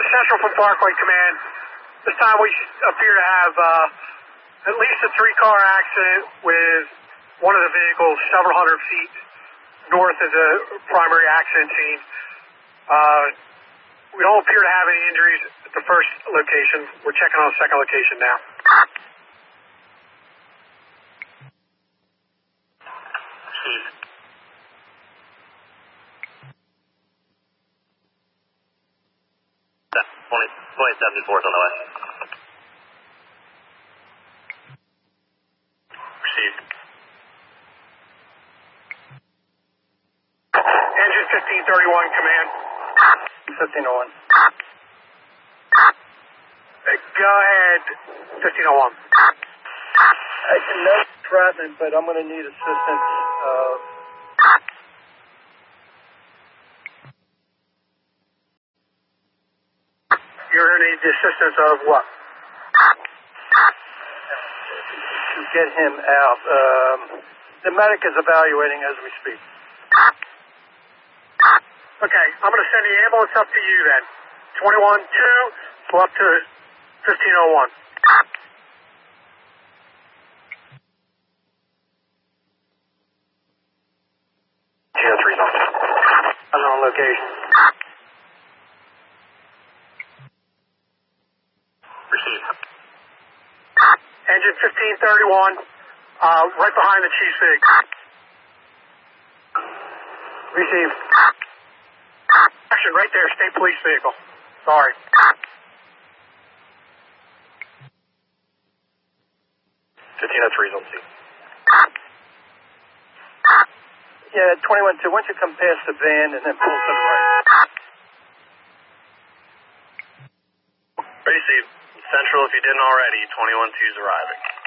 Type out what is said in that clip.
Central from Parkway Command. This time we appear to have at least a 3-car accident with one of the vehicles several hundred feet north of the primary accident scene. We don't appear to have any injuries at the first location. We're checking on the second location now. Steve. 2074 is on the way. Received. Engine 1531, command. 1501. Go ahead, 1501. I can note entrapment, but I'm going to need assistance. You're going to need the assistance of what? To get him out. The medic is evaluating as we speak. Okay, I'm going to send the ambulance up to you then. 21-2, go up to 1501. I'm on location. Received. Engine 1531, right behind the Chief's Vig. Received. Action right there, state police vehicle. Sorry. 1503 is on scene. Yeah, 21-2, once you come past the van and then pull to the right. Received. Central, if you didn't already, 21-2 is arriving.